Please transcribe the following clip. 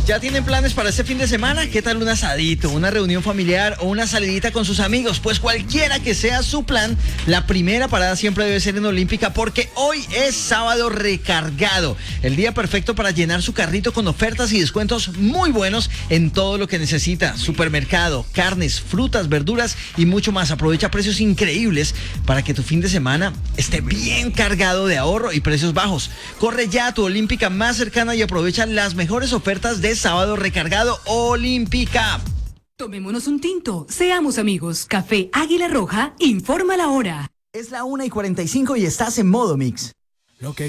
¿Ya tienen planes para este fin de semana? ¿Qué tal un asadito, una reunión familiar o una salidita con sus amigos? Pues cualquiera que sea su plan, la primera parada siempre debe ser en Olímpica porque hoy es sábado recargado. El día perfecto para llenar su carrito con ofertas y descuentos muy buenos en todo lo que necesita. Supermercado, carnes, frutas, verduras y mucho más. Aprovecha precios increíbles para que tu fin de semana esté bien cargado de ahorro y precios bajos. Corre ya a tu Olímpica más cercana y aprovecha las mejores ofertas de sábado recargado Olímpica. Tomémonos un tinto, seamos amigos. Café Águila Roja informa la hora. Es la 1:45 y estás en modo mix. Lo que